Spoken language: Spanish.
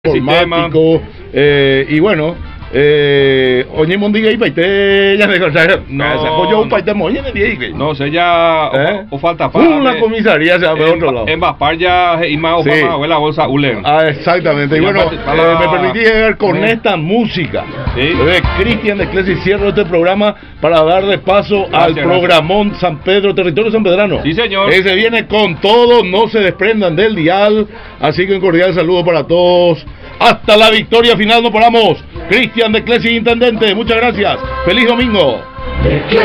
informático, y bueno, oye Mondiga y paite ya no paite moñe de día no sé ya o falta para una comisaría se va a otro lado en Baspar ya y más o la bolsa Ulen. Exactamente, y bueno, me permití llegar con esta música de Cristian de Clesi. Cierro este programa para darle paso al programón San Pedro, territorio sanpedrano. Sí, señor. Se viene con todo, no se desprendan del dial, así que un cordial saludo para todos. Hasta la victoria final, no paramos. Cristian de Clesi, intendente, muchas gracias. Feliz domingo.